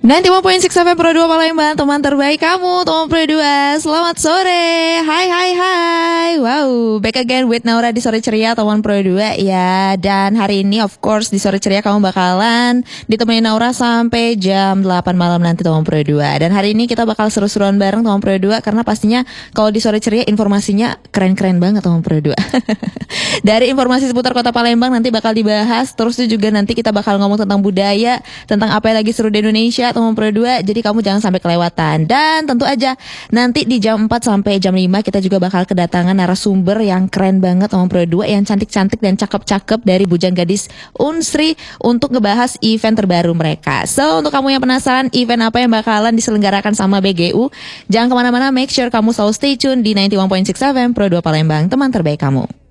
91.6 FM Pro 2 Palembang, teman terbaik kamu, teman Pro 2. Selamat sore. Hai. Wow, back again with Naura di Sore Ceria, teman Pro 2 ya. Dan hari ini of course di Sore Ceria kamu bakalan ditemani Naura sampai jam 8 malam nanti, teman Pro 2. Dan hari ini kita bakal seru-seruan bareng, teman Pro 2, karena pastinya kalau di Sore Ceria informasinya keren-keren banget, teman Pro 2. Dari informasi seputar Kota Palembang nanti bakal dibahas. Terus juga nanti kita bakal ngomong tentang budaya, tentang apa yang lagi seru di Indonesia, teman Pro 2. Jadi kamu jangan sampai kelewatan. Dan tentu aja nanti di jam 4 sampai jam 5 kita juga bakal kedatangan narasumber yang keren banget, teman Pro 2, yang cantik-cantik dan cakep-cakep dari Bujang Gadis Unsri untuk ngebahas event terbaru mereka. So, untuk kamu yang penasaran event apa yang bakalan diselenggarakan sama BGU, jangan kemana-mana, make sure kamu selalu stay tune di 91.6 FM Pro 2 Palembang, teman terbaik kamu.